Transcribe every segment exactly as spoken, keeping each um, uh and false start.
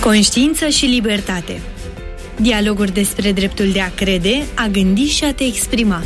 Conștiință și libertate. Dialoguri despre dreptul de a crede, a gândi și a te exprima.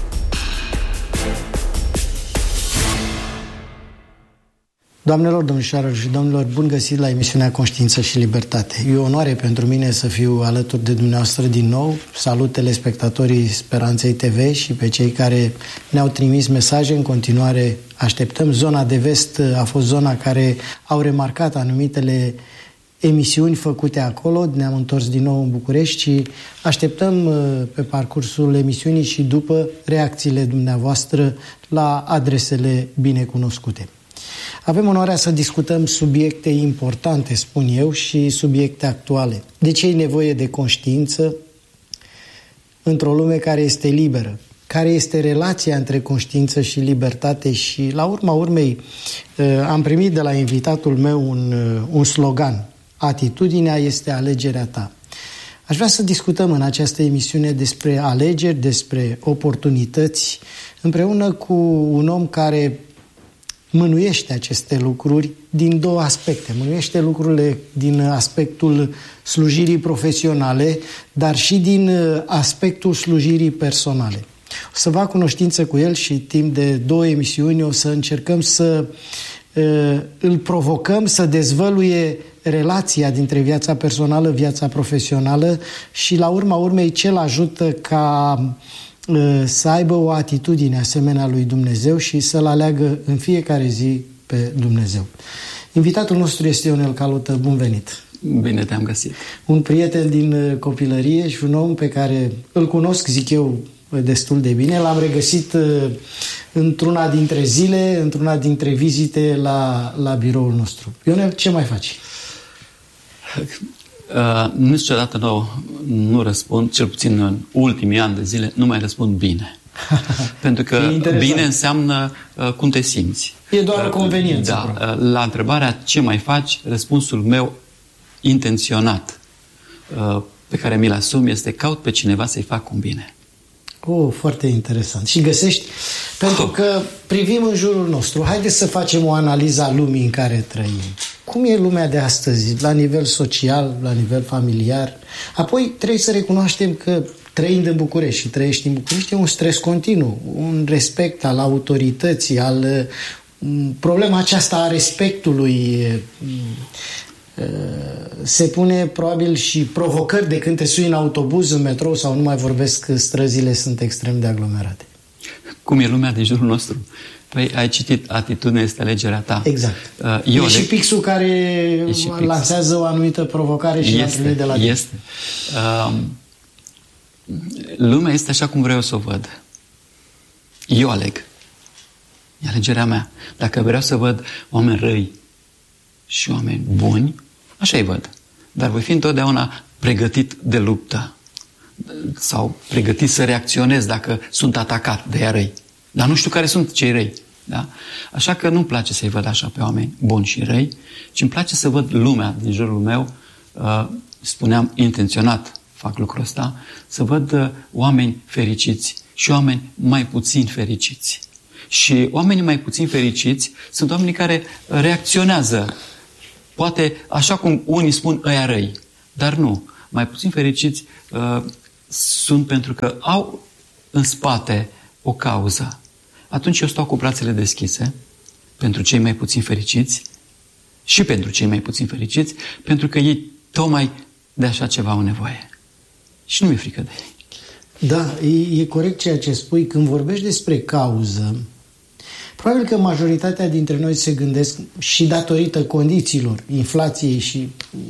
Doamnelor, domnișoarelor și domnilor, bun găsit la emisiunea Conștiință și Libertate. E o onoare pentru mine să fiu alături de dumneavoastră din nou. Salut telespectatorii Speranței T V și pe cei care ne-au trimis mesaje. În continuare așteptăm. Zona de vest a fost zona care au remarcat anumitele emisiuni făcute acolo. Ne-am întors din nou în București și așteptăm pe parcursul emisiunii și după reacțiile dumneavoastră la adresele binecunoscute. Avem onoarea să discutăm subiecte importante, spun eu, și subiecte actuale. De ce e nevoie de conștiință într-o lume care este liberă? Care este relația între conștiință și libertate? Și la urma urmei am primit de la invitatul meu un, un slogan: atitudinea este alegerea ta. Aș vrea să discutăm în această emisiune despre alegeri, despre oportunități, împreună cu un om care mânuiește aceste lucruri din două aspecte. Mânuiește lucrurile din aspectul slujirii profesionale, dar și din aspectul slujirii personale. O să fac cunoștință cu el și timp de două emisiuni o să încercăm să uh, îl provocăm să dezvăluie relația dintre viața personală, viața profesională și la urma urmei ce îl ajută ca să aibă o atitudine asemenea lui Dumnezeu și să-L aleagă în fiecare zi pe Dumnezeu. Invitatul nostru este Ionel Calută. Bun venit! Bine te-am găsit! Un prieten din copilărie și un om pe care îl cunosc, zic eu, destul de bine. L-am regăsit într-una dintre zile, într-una dintre vizite la, la biroul nostru. Ionel, ce mai faci? Uh, niciodată nu, nu răspund, cel puțin în ultimii ani de zile, nu mai răspund bine. Pentru că bine înseamnă uh, cum te simți. E doar o conveniență. Da, uh, la întrebarea ce mai faci, răspunsul meu intenționat uh, pe care mi-l asum este: caut pe cineva să-i fac un bine. Oh, foarte interesant. Și găsești, pentru oh. că privim în jurul nostru. Haideți să facem o analiză a lumii în care trăim. Cum e lumea de astăzi, la nivel social, la nivel familiar? Apoi trebuie să recunoaștem că trăind în București și trăiești în București e un stres continuu, un respect al autorității, al problema aceasta a respectului. Se pune probabil și provocări de când te sui în autobuz, în metrou sau nu mai vorbesc, străzile sunt extrem de aglomerate. Cum e lumea din jurul nostru? Păi ai citit atitudinea este alegerea ta. Exact. Eu e și pixul care și pix. lansează o anumită provocare și este, la de la este. Uh, lumea este așa cum vreau să o văd. Eu aleg. E alegerea mea. Dacă vreau să văd oameni răi și oameni buni, așa îi văd. Dar voi fi întotdeauna pregătit de luptă sau pregătit să reacționez dacă sunt atacat de ea răi. Dar nu știu care sunt cei răi. Da? Așa că nu-mi place să-i văd așa pe oameni buni și răi, ci îmi place să văd lumea din jurul meu, uh, spuneam intenționat, fac lucrul ăsta, să văd uh, oameni fericiți și oameni mai puțin fericiți. Și oamenii mai puțin fericiți sunt oamenii care reacționează. Poate așa cum unii spun ăia răi, dar nu. Mai puțin fericiți uh, sunt pentru că au în spate o cauză. Atunci eu stau cu brațele deschise pentru cei mai puțin fericiți și pentru cei mai puțin fericiți, pentru că ei tocmai de așa ceva au nevoie. Și nu mi-e frică de ei. Da, e, e corect ceea ce spui. Când vorbești despre cauză, probabil că majoritatea dintre noi se gândesc și datorită condițiilor, inflației și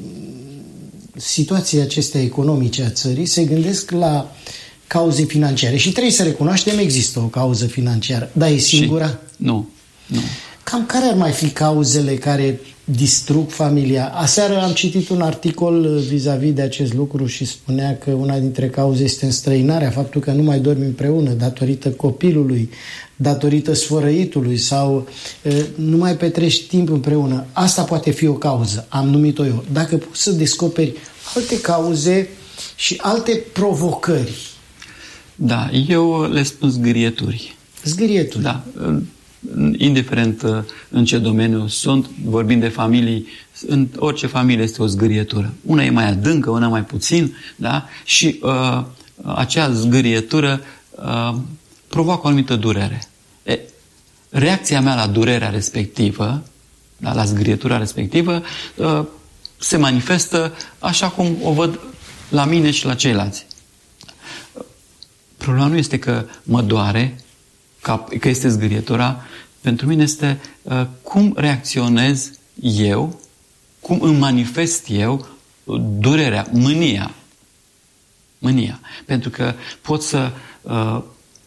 situației acestea economice a țării, se gândesc la cauze financiare. Și trebuie să recunoaștem, există o cauză financiară. Dar e singura? Și? Nu. nu. Cam care ar mai fi cauzele care distrug familia? Aseară am citit un articol vis-a-vis de acest lucru și spunea că una dintre cauze este înstrăinarea, faptul că nu mai dormi împreună datorită copilului, datorită sfărăitului sau e, nu mai petrești timp împreună. Asta poate fi o cauză, am numit-o eu. Dacă poți să descoperi alte cauze și alte provocări. Da, eu le spun zgârieturi. Zgârieturi. Da. indiferent în ce domeniu sunt, vorbim de familii, în orice familie este o zgârietură. Una e mai adâncă, una mai puțin, da? Și uh, acea zgârietură uh, provoacă o anumită durere. E, reacția mea la durerea respectivă, da, la zgârietura respectivă, uh, se manifestă așa cum o văd la mine și la ceilalți. Problema nu este că mă doare, că este zgârietura. Pentru mine este uh, cum reacționez eu, cum îmi manifest eu durerea, mânia. Mânia. Pentru că pot să uh,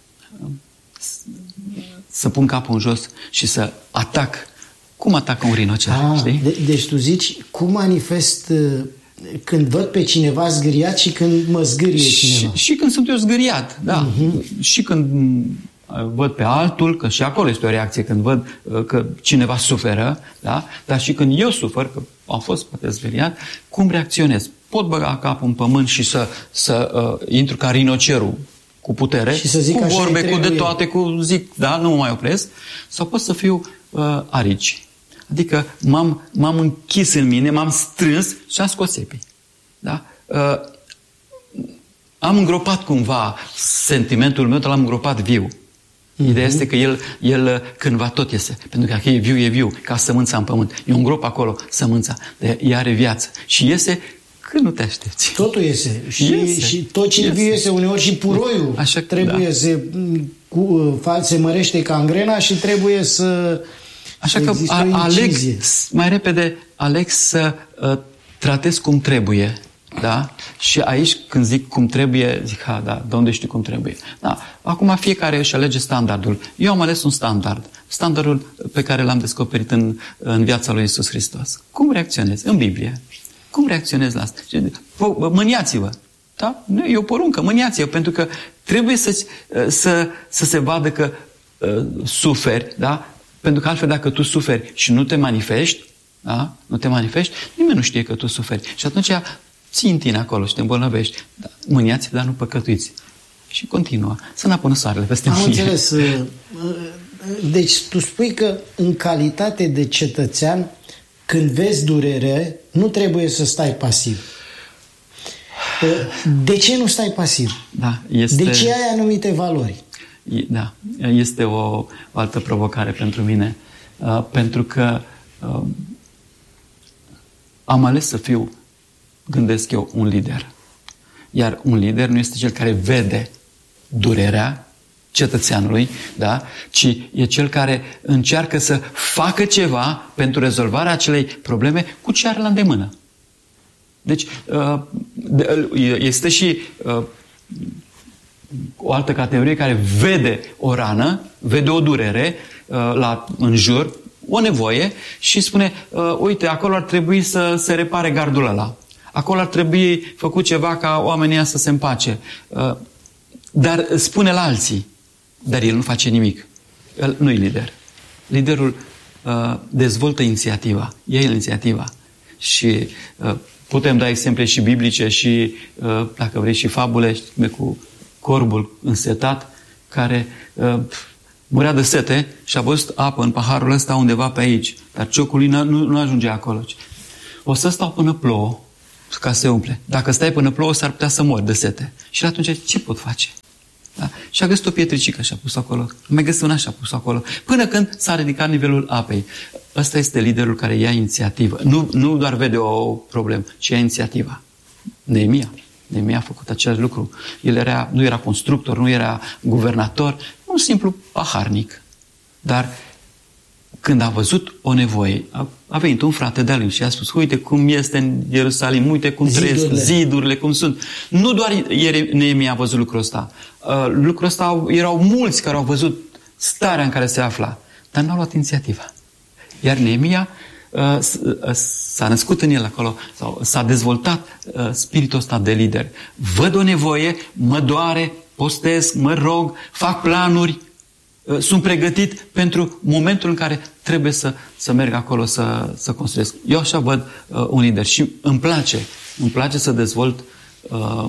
să pun capul în jos și să atac. Cum atacă un rinocer? Ah, știi? De, deci tu zici, cum manifest uh, când văd pe cineva zgâriat și când mă zgârie cineva? Și, și când sunt eu zgâriat, da. Uh-huh. Și când văd pe altul, că și acolo este o reacție când văd uh, că cineva suferă, da? Dar și când eu sufer, că am fost poate zgâriat, cum reacționez? Pot băga capul în pământ și să, să uh, intru ca rinocerul cu putere, și să zic cu vorbe, cu de trebuie. toate, cu zic, da, nu mă mai opresc, sau pot să fiu uh, arici. Adică m-am, m-am închis în mine, m-am strâns și am scos epii. Da? Uh, am îngropat cumva sentimentul meu, dar l-am îngropat viu. Uh-huh. Ideea este că el, el cândva tot iese. Pentru că dacă e viu, e viu, ca sămânța în pământ. Eu îngrop acolo sămânța, de ea are viață. Și iese când nu te aștepți. Totul iese. Și, iese. și tot ce iese. iese, uneori și puroiul. Așa, trebuie da. să cu, se mărește cangrena și trebuie să Așa că a, aleg, mai repede, aleg să uh, tratez cum trebuie. Da? Și aici, când zic cum trebuie, zic, ha, da, de unde știu cum trebuie? Da. Acum fiecare își alege standardul. Eu am ales un standard. Standardul pe care l-am descoperit în, în viața lui Iisus Hristos. Cum reacționez? În Biblie. Cum reacționez la asta? Mâniați-vă. Da? E o poruncă, mâniați-vă, pentru că trebuie să, să, să se vadă că uh, suferi, da? Pentru că altfel dacă tu suferi și nu te manifesti, da? Nu te manifesti, nimeni nu știe că tu suferi. Și atunci ții în tine acolo și te îmbolnăvești. Da, mâniați, dar nu păcătuiți. Și continuă. Să n-apună soarele peste mine. Am înțeles. Deci tu spui că în calitate de cetățean, când vezi durere, nu trebuie să stai pasiv. De ce nu stai pasiv? Da, este... De ce ai anumite valori? Da, este o, o altă provocare pentru mine. Uh, pentru că uh, am ales să fiu, gândesc eu, un lider. Iar un lider nu este cel care vede durerea cetățeanului, da? Ci e cel care încearcă să facă ceva pentru rezolvarea acelei probleme cu ce are la îndemână. Deci este și o altă categorie care vede o rană, vede o durere la, în jur, o nevoie și spune, uite, acolo ar trebui să se repare gardul ăla. Acolo ar trebui făcut ceva ca oamenii să se împace. Dar spune la alții. Dar el nu face nimic. El nu e lider. Liderul uh, dezvoltă inițiativa. Ia inițiativa. Și uh, putem da exemple și biblice și, uh, dacă vrei, și fabule cu corbul însetat care uh, murea de sete și a văzut apă în paharul ăsta undeva pe aici. Dar ciocul nu, nu ajunge acolo. O să stau până plouă ca să se umple. Dacă stai până plouă, s-ar putea să mori de sete. Și atunci ce pot face? Da? Și a găsit o pietricică și a pus acolo. A mai găsit una și a pus acolo. Până când s-a ridicat nivelul apei. Ăsta este liderul care ia inițiativă. Nu, nu doar vede o problemă, ci ia inițiativa. Neemia. Neemia a făcut același lucru. El era, nu era constructor, nu era guvernator, un simplu paharnic. Dar când a văzut o nevoie, a, a venit un frate de-al lui și a spus, uite cum este în Ierusalim, uite cum zidurile. trăiesc zidurile, cum sunt. Nu doar Neemia a văzut lucrul ăsta. Uh, lucrul ăsta erau mulți care au văzut starea în care se afla, dar n-au luat inițiativa. Iar Neemia uh, s-a născut în el acolo, sau s-a dezvoltat uh, spiritul ăsta de lider. Văd o nevoie, mă doare, postez, mă rog, fac planuri, sunt pregătit pentru momentul în care trebuie să, să merg acolo să, să construiesc. Eu așa văd uh, un lider și îmi place, îmi place să dezvolt uh,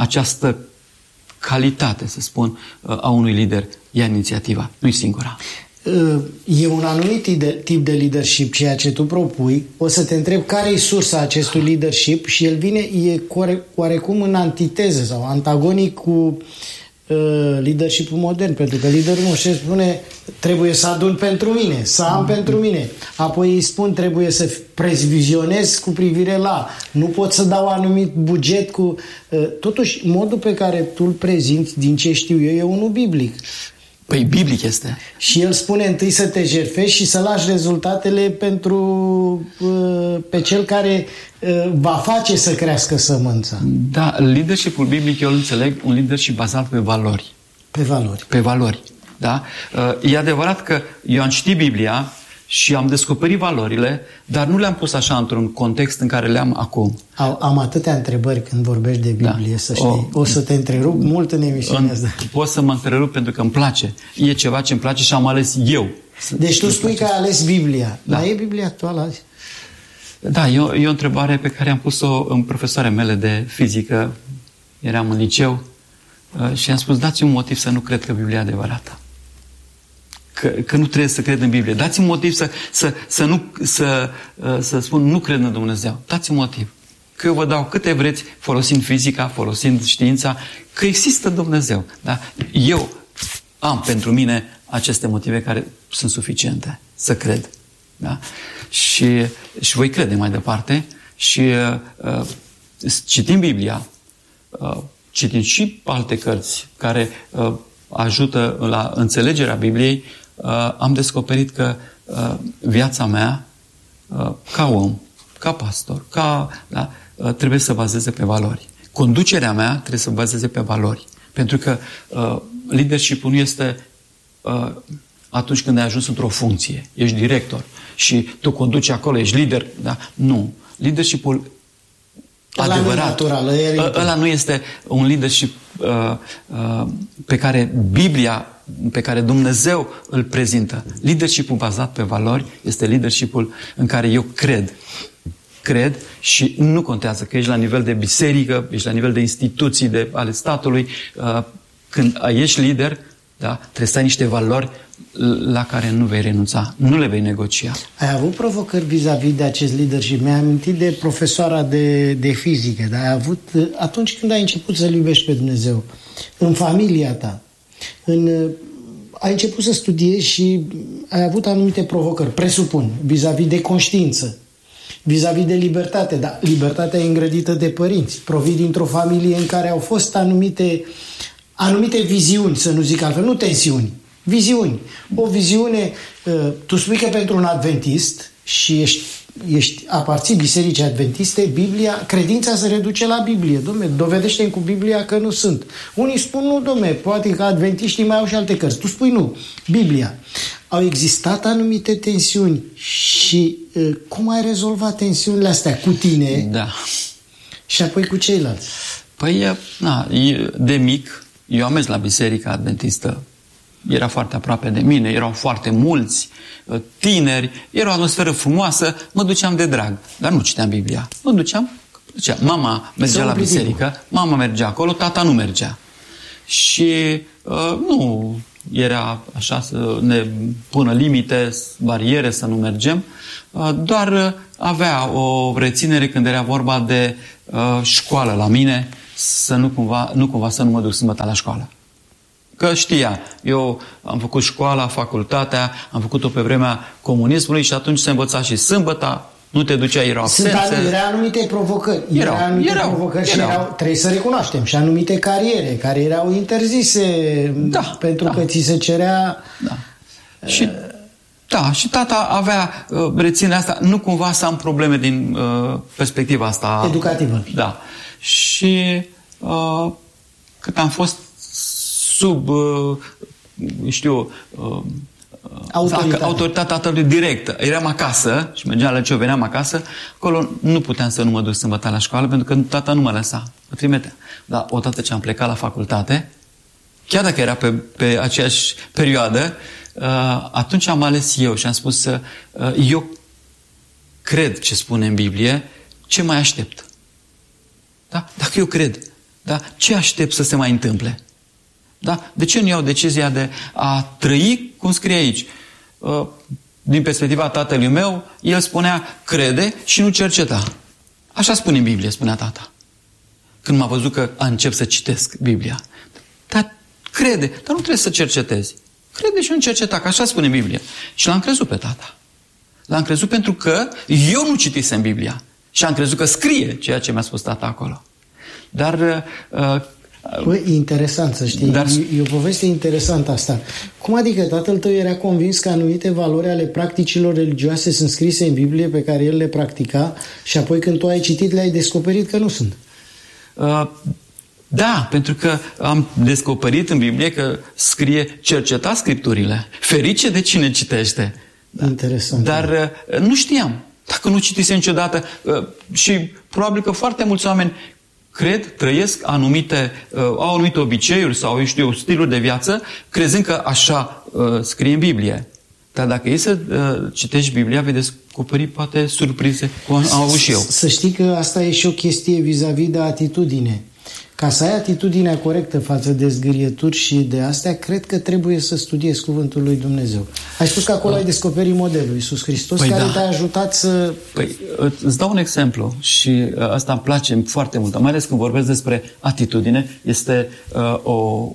această calitate, să spun, uh, a unui lider. Ia inițiativa, nu-i singura. e un anumit tip de leadership, ceea ce tu propui, o să te întreb care e sursa acestui leadership și el vine, e oarecum în antiteză sau antagonic cu leadership-ul modern, pentru că liderul Moșe spune trebuie să adun pentru mine, să am pentru mine, apoi îi spun trebuie să previzionez cu privire la, nu pot să dau anumit buget cu... Totuși, modul pe care tu îl prezinți, din ce știu eu, e unul biblic. Păi biblic este. Și el spune întâi să te jertfești și să lași rezultatele pentru pe cel care va face să crească sămânța. Da, leadership-ul biblic eu îl înțeleg un leadership bazat pe valori. Pe valori. Pe valori, da? E adevărat că eu am citit Biblia și am descoperit valorile, dar nu le-am pus așa într-un context în care le-am acum. Am atâtea întrebări când vorbești de Biblie, da. Să știi. O, o să te întrerup mult în emisiunea asta. Pot să mă întrerup pentru că îmi place. E ceva ce îmi place și am ales eu. Deci tu spui că ai ales Biblia. Da. Dar e Biblia actuală azi? Da, e o, e o întrebare pe care am pus-o în profesoare mele de fizică. Eram în liceu și am spus, dați-mi un motiv să nu cred că Biblia e adevărată. Că, că nu trebuie să cred în Biblie. Dați-mi motiv să, să, să, nu, să, să spun nu cred în Dumnezeu. Dați-mi motiv. Că eu vă dau câte vreți, folosind fizica, folosind știința, că există Dumnezeu. Da? Eu am pentru mine aceste motive care sunt suficiente să cred. Da? Și, și voi crede mai departe și uh, citim Biblia, uh, citim și alte cărți care uh, ajută la înțelegerea Bibliei, uh, am descoperit că uh, viața mea uh, ca om, ca pastor, ca, da, uh, trebuie să bazeze pe valori. Conducerea mea trebuie să bazeze pe valori. Pentru că uh, leadership-ul nu este uh, atunci când ai ajuns într-o funcție, ești director și tu conduci acolo, ești lider. Da? Nu. Leadership-ul ăla adevărat, nu natural, ăla nu este un leadership uh, uh, pe care Biblia, pe care Dumnezeu îl prezintă. Leadership-ul bazat pe valori este leadership-ul în care eu cred. Cred și nu contează că ești la nivel de biserică, ești la nivel de instituții de, ale statului. Uh, când ești lider, da, trebuie să ai niște valori la care nu vei renunța, nu le vei negocia. Ai avut provocări vis-a-vis de acest leadership? Mi-am amintit de profesoara de, de fizică, dar ai avut, atunci când ai început să-L iubești pe Dumnezeu, în familia ta, în, ai început să studiezi și ai avut anumite provocări, presupun, vis-a-vis de conștiință, vis-a-vis de libertate, dar libertatea e îngrădită de părinți. Provii dintr-o familie în care au fost anumite, anumite viziuni, să nu zic altfel, nu tensiuni, viziuni. O viziune, tu spui că pentru un adventist și ești, ești aparții bisericii adventiste, Biblia, credința se reduce la Biblie. Dom'le, dovedește-mi cu Biblia că nu sunt. Unii spun nu, dom'le, poate că adventiștii mai au și alte cărți. Tu spui nu, Biblia. Au existat anumite tensiuni și cum ai rezolvat tensiunile astea cu tine? Da. Și apoi cu ceilalți? Păi, na, de mic, eu am mers la biserica adventistă. Era foarte aproape de mine, erau foarte mulți tineri, era o atmosferă frumoasă, mă duceam de drag, dar nu citeam Biblia. Mă duceam, duceam. Mama mergea la biserică, mama mergea acolo, tata nu mergea. Și uh, nu era așa să ne pună limite, bariere să nu mergem, uh, doar avea o reținere când era vorba de uh, școală la mine, să nu cumva, nu cumva să nu mă duc sâmbătă la școală. Că știa, eu am făcut școala, facultatea, am făcut-o pe vremea comunismului și atunci se învăța și sâmbăta, nu te ducea, erau absențe. Sunt erau anumite provocări. Erau, erau anumite erau, provocări erau. și erau, trebuie să recunoaștem, și anumite cariere care erau interzise da, pentru da. că ți se cerea... Da. Uh, și, da, și tata avea uh, reținerea asta, nu cumva să am probleme din uh, perspectiva asta. Educativă. Da. Și uh, cât am fost sub, uh, știu, uh, autoritatea. autoritatea tatălui direct. Eram acasă și mergeam la ce veneam acasă, acolo nu puteam să nu mă duc sâmbătă la școală, pentru că tata nu mă lăsa, mă trimitea. Dar odată ce am plecat la facultate, chiar dacă era pe, pe aceeași perioadă, uh, atunci am ales eu și am spus uh, eu cred ce spune în Biblie, ce mai aștept? Da? Dacă eu cred, da? Ce aștept să se mai întâmple? Da? De ce nu iau decizia de a trăi cum scrie aici? din perspectiva tatălui meu, el spunea, crede și nu cerceta. Așa spune în Biblie, spunea tata. Când m-a văzut că a încep să citesc Biblia. Dar crede, dar nu trebuie să cercetezi. Crede și nu cerceta, că așa spune Biblia. Și l-am crezut pe tata. L-am crezut pentru că eu nu citisem Biblia. Și am crezut că scrie ceea ce mi-a spus tata acolo. Dar... Uh, Păi, interesant să știi. Dar... E, e o poveste interesantă asta. Cum adică tatăl tău era convins că anumite valori ale practicilor religioase sunt scrise în Biblie pe care el le practica și apoi când tu ai citit le-ai descoperit că nu sunt? Uh, da, pentru că am descoperit în Biblie că scrie cerceta Scripturile. Ferice de cine citește. Interesant. Dar uh, nu știam. Dacă nu citisem niciodată uh, și probabil că foarte mulți oameni cred, trăiesc anumite, uh, au anumite obiceiuri sau, eu știu, stiluri de viață, crezând că așa uh, scrie în Biblie. Dar dacă e să uh, citești Biblia, vei descoperi poate surprize, cum am avut și eu. Să știi că asta e și o chestie vis-a-vis de atitudine. Ca să ai atitudinea corectă față de zgârieturi și de astea, cred că trebuie să studiezi Cuvântul lui Dumnezeu. Ai spus că acolo da. ai descoperit modelul Iisus Hristos, păi care da. te-a ajutat să... Păi, îți dau un exemplu și asta îmi place foarte mult, mai ales când vorbesc despre atitudine. Este uh, o,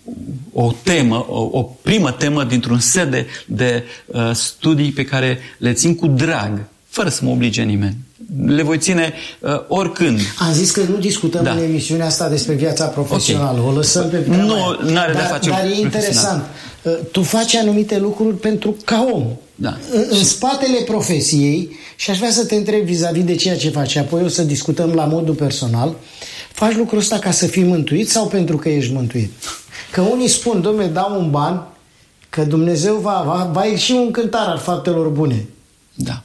o temă, o, o primă temă dintr-un set de, de uh, studii pe care le țin cu drag, fără să mă oblige nimeni. Le voi ține uh, oricând. Am zis că nu discutăm da. în emisiunea asta despre viața profesională. Okay. O lăsăm pe prea Nu, mai... n-are dar, de face dar e interesant. Uh, tu faci anumite lucruri pentru ca om. Da. În, în spatele profesiei, și aș vrea să te întreb vis-a-vis de ceea ce faci, apoi o să discutăm la modul personal, faci lucrul ăsta ca să fii mântuit sau pentru că ești mântuit? Că unii spun, dom'le, dau un ban, că Dumnezeu va, va, va ieși un cântar al faptelor bune. Da.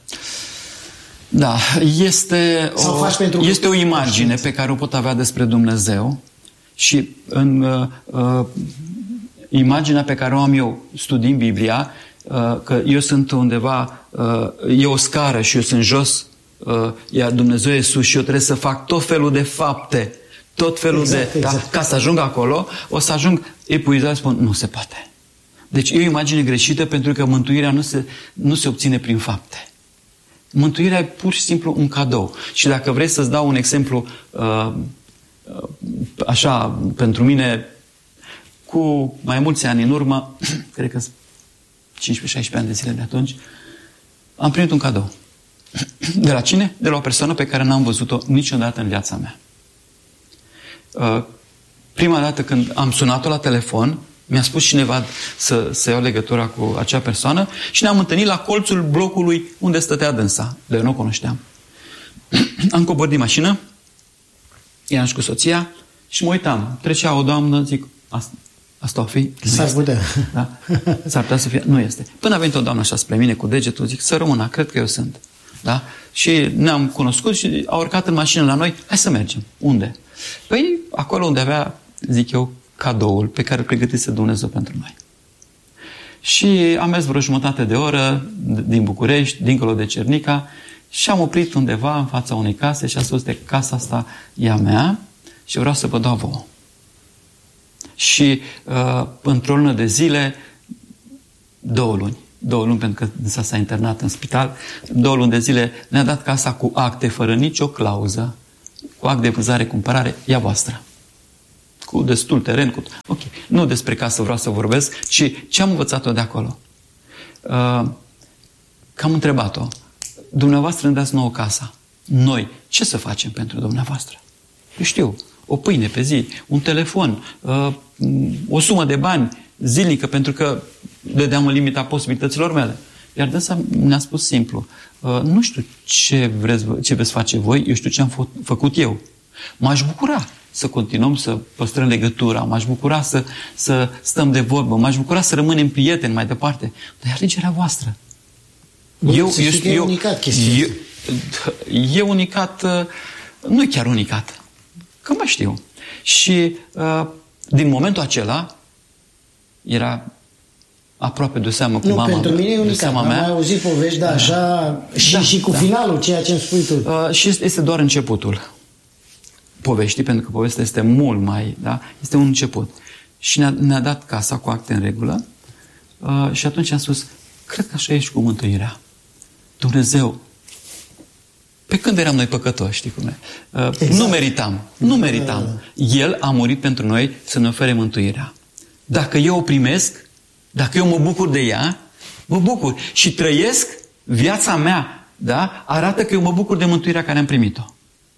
Da, este o, este o imagine pe care o pot avea despre Dumnezeu și în uh, uh, imaginea pe care o am eu studiind Biblia, uh, că eu sunt undeva, uh, e o scară și eu sunt jos, uh, iar Dumnezeu e sus și eu trebuie să fac tot felul de fapte, tot felul exact, de... Exact. Da, ca să ajung acolo, o să ajung epuizat și spun, nu se poate. Deci e o imagine greșită pentru că mântuirea nu se, nu se obține prin fapte. Mântuirea e pur și simplu un cadou. Și dacă vrei să-ți dau un exemplu uh, așa, pentru mine, cu mai mulți ani în urmă, cred că cincisprezece șaisprezece ani de zile de atunci, am primit un cadou. De la cine? De la o persoană pe care n-am văzut-o niciodată în viața mea. Uh, prima dată când am sunat-o la telefon, mi-a spus cineva să, să iau legătura cu acea persoană și ne-am întâlnit la colțul blocului unde stătea dânsa. De eu nu o cunoșteam. Am coborât din mașină, eram și cu soția și mă uitam. Trecea o doamnă, zic, asta, asta o fi? S-ar putea. Da? S-ar putea să fie? Nu este. Până a venit o doamnă așa spre mine cu degetul, zic, să rămână, cred că eu sunt. Da? Și ne-am cunoscut și a urcat în mașină la noi, hai să mergem. Unde? Păi acolo unde avea, zic eu, cadoul pe care îl pregătise Dumnezeu pentru noi. Și am mers vreo jumătate de oră din București, dincolo de Cernica, și am oprit undeva în fața unei case și a spus de casa asta e a mea și vreau să vă dau vouă. Și uh, într-o lună de zile, două luni, două luni pentru că s-a, s-a internat în spital, două luni de zile ne-a dat casa cu acte, fără nicio clauză, cu act de vânzare-cumpărare, ea voastră. Cu destul teren, cu... Ok, nu despre casă vreau să vorbesc, ci ce am învățat-o de acolo. Uh, că am întrebat-o, dumneavoastră îmi dați nouă casa. Noi, ce să facem pentru dumneavoastră? Eu știu, o pâine pe zi, un telefon, uh, o sumă de bani zilnică, pentru că dădeam în limita posibilităților mele. Iar dânsa ne-a spus simplu, uh, nu știu ce, vreți, ce veți face voi, eu știu ce am fă, făcut eu. M-aș bucura să continuăm să păstrăm legătura, m-aș bucura să, să stăm de vorbă, m-aș bucura să rămânem prieteni mai departe. Dar e alegerea voastră. Bă, eu, eu, știu, e unicat chestia eu, e unicat, nu e chiar unicat, că mai știu. Și uh, din momentul acela era aproape de seamă cu nu, mama. Pentru mine e unicat. Am mai auzit povești, dar așa da, și, da, și cu da. finalul, ceea ce îmi spui tu. Uh, și este, este doar începutul poveștii, pentru că povestea este mult mai, da? Este un început. Și ne-a, ne-a dat casa cu acte în regulă uh, și atunci am spus, cred că așa e și cu mântuirea. Dumnezeu, pe când eram noi păcătoși, știi cum e? Uh, exact. Nu meritam, nu meritam. El a murit pentru noi să ne ofere mântuirea. Dacă eu o primesc, dacă eu mă bucur de ea, mă bucur și trăiesc viața mea, da? Arată că eu mă bucur de mântuirea care am primit-o.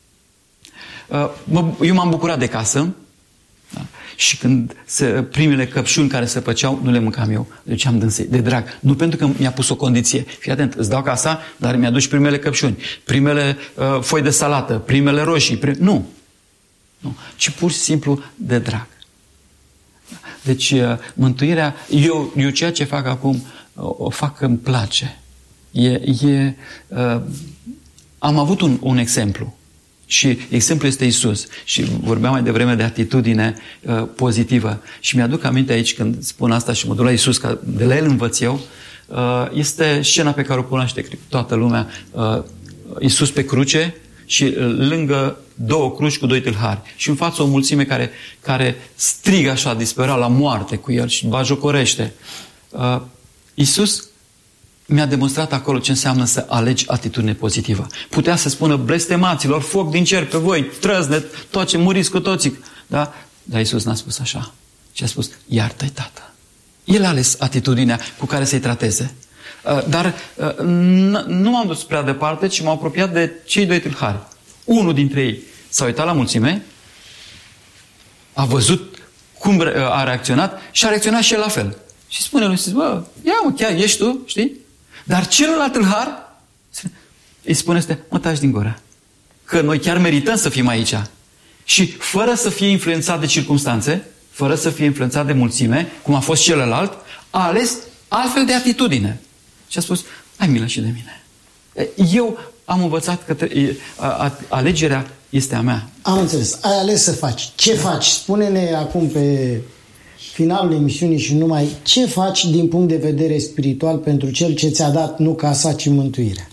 Uh, eu m-am bucurat de casă, da? Și când se, primele căpșuni care se făceau, nu le mâncam eu, le duceam dânsei, de drag. Nu pentru că mi-a pus o condiție. Fii atent, îți dau casa, dar mi-aduci primele căpșuni, primele uh, foi de salată, primele roșii. Prim... Nu. nu. Ci pur și simplu de drag. Deci, uh, mântuirea, eu, eu ceea ce fac acum, uh, o fac că îmi place. E, e, uh, am avut un, un exemplu. Și exemplul este Isus. Și vorbeam mai devreme de atitudine uh, pozitivă. Și mi-aduc aminte aici când spun asta și mă duc la Isus, că de la El învăț eu, uh, este scena pe care o cunoaște toată lumea. Uh, Isus pe cruce și uh, lângă două cruci cu doi tâlhari. Și în față o mulțime care, care strigă așa, disperat la moarte cu El și bajocorește. Uh, Isus mi-a demonstrat acolo ce înseamnă să alegi atitudine pozitivă. Putea să spună blestemaților, foc din cer pe voi, trăznet, tot ce muriți cu toții. Da? Dar Iisus n-a spus așa. Și a spus, iartă-i, Tată. El a ales atitudinea cu care să-i trateze. Dar nu m-am dus prea departe, ci m-am apropiat de cei doi tâlhari. Unul dintre ei s-a uitat la mulțime, a văzut cum a reacționat și a reacționat și el la fel. Și spune lui Iisus, bă, ia mă, chiar ești tu, știi? Dar celălalt tâlhar îi spune, mă, taci din gură. Că noi chiar merităm să fim aici. Și fără să fie influențat de circumstanțe, fără să fie influențat de mulțime, cum a fost celălalt, a ales altfel de atitudine. Și a spus, ai milă și de mine. Eu am învățat că alegerea este a mea. Am înțeles. Ai ales să faci. Ce faci? Spune-ne acum pe finalul emisiunii și numai, ce faci din punct de vedere spiritual pentru cel ce ți-a dat nu casa, ci mântuirea?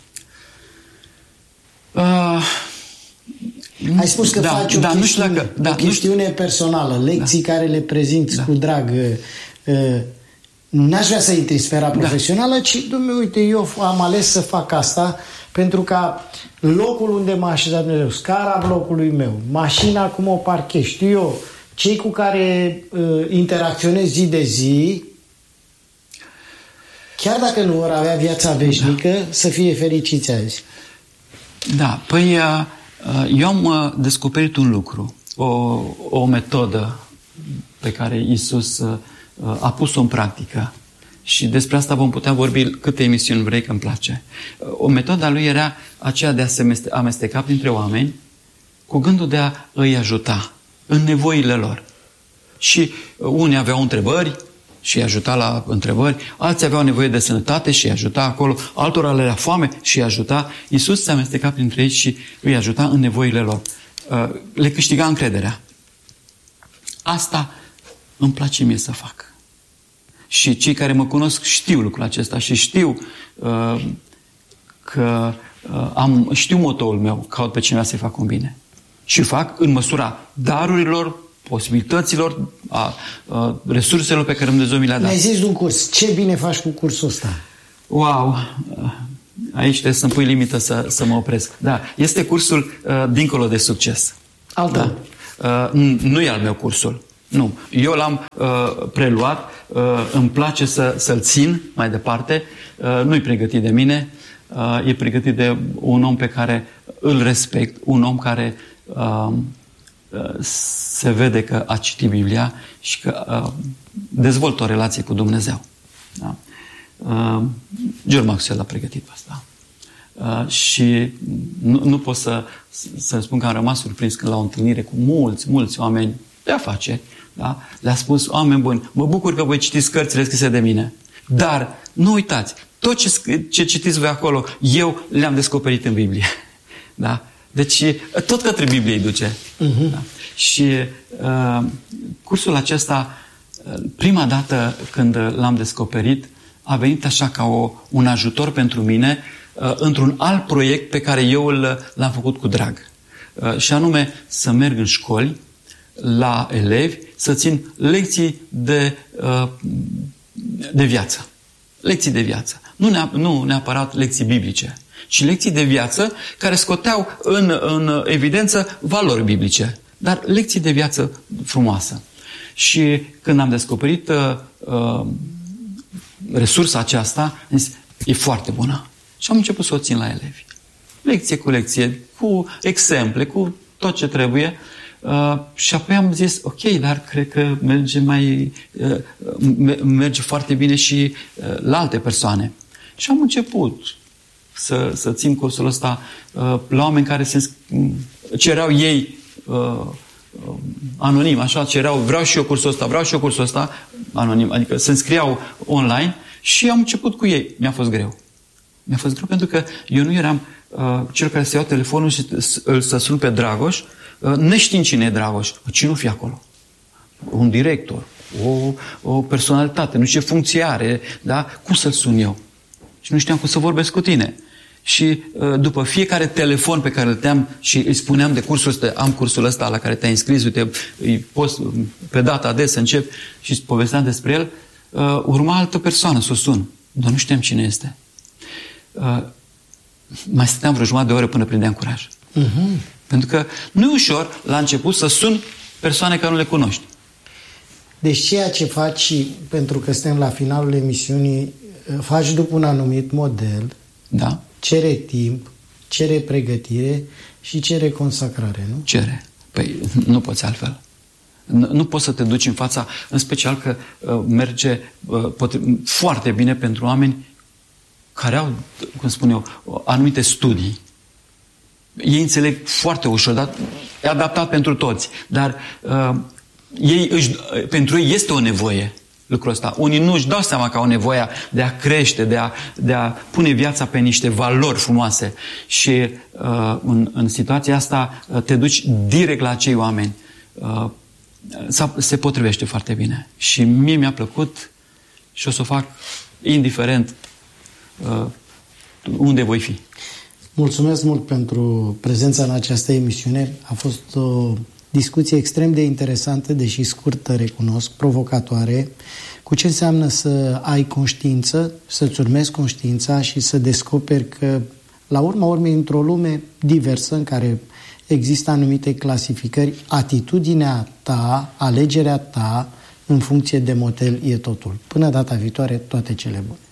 Uh, Ai spus că da, faci o da, chestiune, nu dacă, da, o chestiune nu personală, lecții da. care le prezinți da. cu drag. Uh, n-aș vrea să intri în sfera profesională, da. ci, Dumnezeu, uite, eu am ales să fac asta pentru ca locul unde m-a așezat Dumnezeu, scara blocului meu, mașina cum o parchez, știu eu, cei cu care uh, interacționez zi de zi, chiar dacă nu vor avea viața veșnică, da. să fie fericiți azi. Da, păi uh, eu am uh, descoperit un lucru, o, o metodă pe care Iisus uh, a pus-o în practică. Și despre asta vom putea vorbi câte emisiuni vrei, că îmi place. O metodă a lui era aceea de a se amesteca printre oameni cu gândul de a îi ajuta în nevoile lor. Și unii aveau întrebări și îi ajuta la întrebări, alții aveau nevoie de sănătate și îi ajuta acolo, altora le era foame și îi ajuta. Iisus se amesteca printre ei și îi ajuta în nevoile lor. Le câștiga încrederea. Asta îmi place mie să fac. Și cei care mă cunosc știu lucrul acesta și știu uh, că uh, am, știu motoul meu, caut pe cineva să-i fac un bine. Și fac în măsura darurilor, posibilităților, a, a resurselor pe care Dumnezeu mi le-a dat. Mi-ai zis de un curs. Ce bine faci cu cursul ăsta? Wow! Aici trebuie să-mi pui limită să, să mă opresc. Da, este cursul uh, Dincolo de Succes. Al tău? Da. Uh, nu e al meu cursul. Nu. Eu l-am uh, preluat, uh, îmi place să, să-l țin mai departe, uh, nu-i pregătit de mine, uh, e pregătit de un om pe care îl respect, un om care uh, uh, se vede că a citit Biblia și că uh, dezvoltă o relație cu Dumnezeu. Da? Uh, George Maxwell a pregătit pe asta. Uh, și nu, nu pot să, să spun că am rămas surprins când la o întâlnire cu mulți, mulți oameni de afaceri, da? Le-a spus, oameni buni, mă bucur că voi citiți cărțile scrise de mine, dar nu uitați, tot ce, ce citiți voi acolo, eu le-am descoperit în Biblie. Da? Deci, tot către Biblie îi duce. Uh-huh. Da? Și uh, cursul acesta, prima dată când l-am descoperit, a venit așa ca o, un ajutor pentru mine uh, într-un alt proiect pe care eu l-am făcut cu drag. Uh, și anume să merg în școli, la elevi, să țin lecții de, uh, de viață. Lecții de viață. Nu, neap- nu neapărat lecții biblice, ci lecții de viață care scoteau în, în evidență valori biblice, dar lecții de viață frumoasă. Și când am descoperit uh, uh, resursa aceasta, am zis, e foarte bună. Și am început să o țin la elevi. Lecție cu lecție, cu exemple, cu tot ce trebuie. Uh, și apoi am zis, ok, dar cred că merge mai uh, merge foarte bine și uh, la alte persoane. Și am început să, să țin cursul ăsta uh, la oameni care se cereau ei uh, anonim, așa, cereau, vreau și eu cursul ăsta, vreau și eu cursul ăsta, anonim, adică se înscriau online și am început cu ei. Mi-a fost greu. Mi-a fost greu pentru că eu nu eram uh, cel care să iau telefonul și îl să sun pe Dragoș, uh, neștiind cine e Dragoș. Cine nu fi acolo? Un director, o, o personalitate, nu știu ce funcție are, da? Cum să-l sun eu? Și nu știam cum să vorbesc cu tine. Și după fiecare telefon pe care îl team și îi spuneam de cursul ăsta, am cursul ăsta la care te-ai înscris, uite, îi post pe data de să încep și îți povesteam despre el, uh, urma altă persoană să o sun. Dar nu știam cine este. Uh, mai stăteam vreo jumătate de oră până prindeam curaj. Uh-huh. Pentru că nu e ușor la început să sun persoane care nu le cunoști. Deci ceea ce faci, pentru că suntem la finalul emisiunii, faci după un anumit model, da. Cere timp, cere pregătire și cere consacrare, nu? Cere. Păi nu poți altfel. Nu, nu poți să te duci în fața, în special că uh, merge uh, potri, foarte bine pentru oameni care au, cum spun eu, anumite studii. Ei înțeleg foarte ușor, dar e adaptat pentru toți. Dar uh, ei își, pentru ei este o nevoie lucrul ăsta. Unii nu își dau seama că au nevoia de a crește, de a, de a pune viața pe niște valori frumoase. Și uh, în, în situația asta uh, te duci direct la acei oameni. Uh, se potrivește foarte bine. Și mie mi-a plăcut și o să o fac indiferent uh, unde voi fi. Mulțumesc mult pentru prezența în această emisiune. A fost o discuție extrem de interesantă, deși scurtă, recunosc, provocatoare, cu ce înseamnă să ai conștiință, să-ți urmezi conștiința și să descoperi că, la urma urmei, într-o lume diversă, în care există anumite clasificări, atitudinea ta, alegerea ta, în funcție de model, e totul. Până data viitoare, toate cele bune.